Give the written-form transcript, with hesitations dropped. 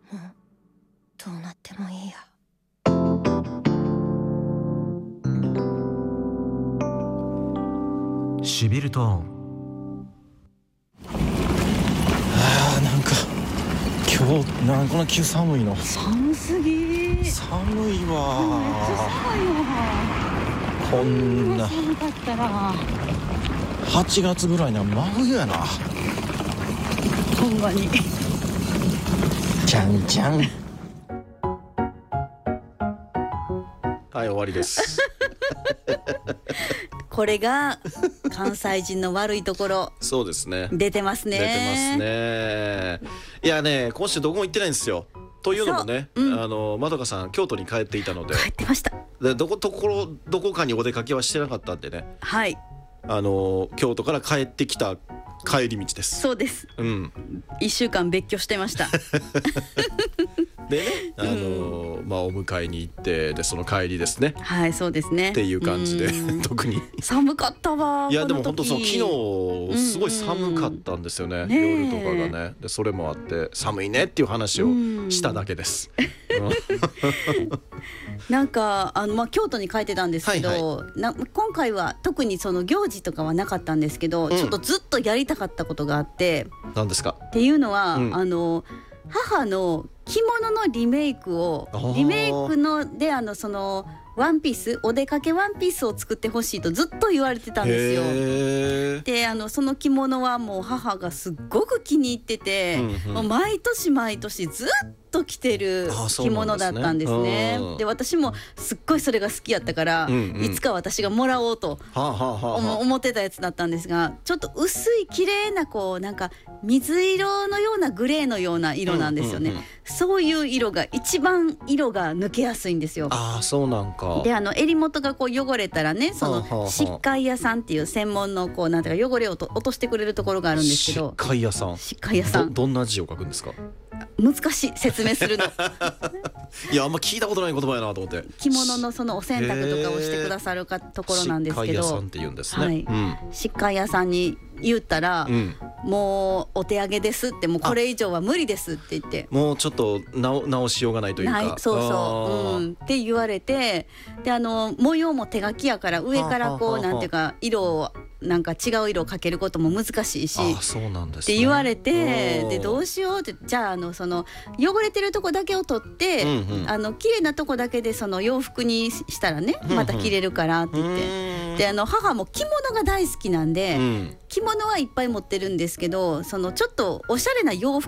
もうどうなってもいいや。 シビルトーン。 なんか今日なんかこの急寒いの。 寒すぎ。 寒いわ。 めっちゃ寒いわ。 こんな寒かったら 8月ぐらいな真冬やな。 ほんまに。 じゃんじゃん。はい、終わりです。 これが関西人の悪いところ。 そうですね。 出てますね。 出てますね。いやね、今週どこも行ってないんですよ。というのもね、まどかさん京都に帰っていたので。 帰ってました。 でどこかにお出かけはしてなかったんでね。 はい。 京都から帰ってきた帰り道です。 そうです。 うん。 1週間別居してました。 でね、お迎えに行ってでその帰りですね。 はい、そうですね。 っていう感じで特に寒かったわ。 いやでも本当そう、昨日すごい寒かったんですよね、夜とかがね。でそれもあって寒いねっていう話をしただけです。 なんか京都に帰ってたんですけど、今回は特にその行事とかはなかったんですけど、ちょっとずっとやりたかったことがあって。 何ですか？ っていうのは、母の着物のリメイクのでそのワンピース、お出かけワンピースを作ってほしいとずっと言われてたんですよ。でその着物はもう母がすっごく気に入ってて、もう毎年毎年ずっと着てる着物だったんですね。で私もすっごいそれが好きやったから、いつか私がもらおうと思ってたやつだったんですが、ちょっと薄い綺麗ななんか水色のようなグレーのような色なんですよね。そういう色が一番色が抜けやすいんですよ。 そうなんか。 で襟元が汚れたらね、その漆喰屋さんっていう専門のなんていうか汚れを落としてくれるところがあるんですけど。 漆喰屋さん。 漆喰屋さん。 どんな字を書くんですか？ 難しい、説明するの。 いやあんま聞いたことない言葉やなと思って。 着物のそのお洗濯とかをしてくださるところなんですけど、 漆喰屋さんって言うんですね。 漆喰屋さんに言ったら、もうお手上げですって、もうこれ以上は無理ですって言って、 もうちょっと直しようがないというか。 って言われて、で模様も手書きやから上からなんていうか色をなんか違う色をかけることも難しいし、 そうなんですね、 って言われて、でどうしようって、じゃあその汚れてるとこだけを取って、綺麗なとこだけでその洋服にしたらね、また着れるからって言って、で母も着物が大好きなんで、着物はいっぱい持ってるんですけど、そのちょっとおしゃれな洋服